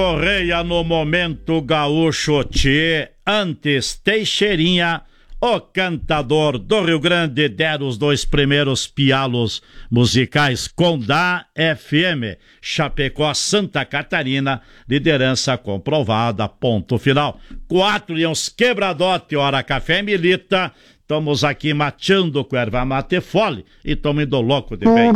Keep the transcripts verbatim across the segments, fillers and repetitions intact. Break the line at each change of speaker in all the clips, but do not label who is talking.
Correia no Momento Gaúcho Tchê, antes Teixeirinha, o cantador do Rio Grande, deram os dois primeiros pialos musicais com da F M, Chapecó, Santa Catarina, liderança comprovada, ponto final. Quatro e uns quebradote, hora café milita, estamos aqui mateando com erva mate fole e estamos indo louco de bem.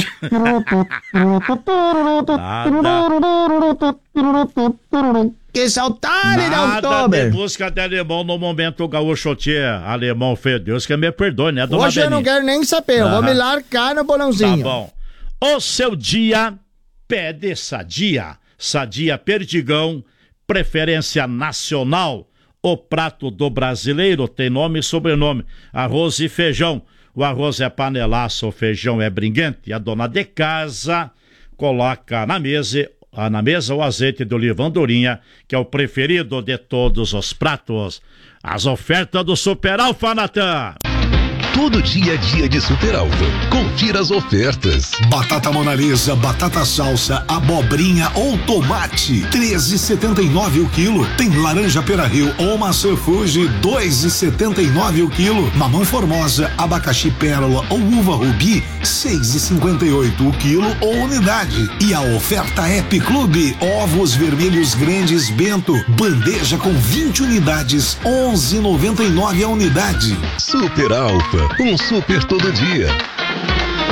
Nada.
Que saudade da
Nada
Oktober.
de música de alemão no Momento Gaúcho Tchê. Alemão feio, Deus que me perdoe, né, dona
Hoje eu não
Beninha?
quero nem saber, eu vou
Aham.
me largar no bolãozinho.
Tá bom. O seu dia pede sadia. Sadia Perdigão, preferência nacional. O prato do brasileiro tem nome e sobrenome. Arroz e feijão. O arroz é panelaço, o feijão é bringuente. A dona de casa coloca na mesa, na mesa o azeite de oliva andorinha, que é o preferido de todos os pratos. As ofertas do Super Alfa, Natan.
Todo dia é dia de Super Alfa. Confira as ofertas.
Batata Monalisa, batata salsa, abobrinha ou tomate, treze e setenta e nove o quilo. Tem laranja Pera-Rio ou maçã Fuji, dois e setenta e nove o quilo. Mamão Formosa, abacaxi Pérola ou uva Rubi, seis e cinquenta e oito o quilo ou unidade. E a oferta App Clube, ovos vermelhos grandes Bento, bandeja com vinte unidades, onze e noventa e nove a unidade.
Super Alfa, um super todo dia.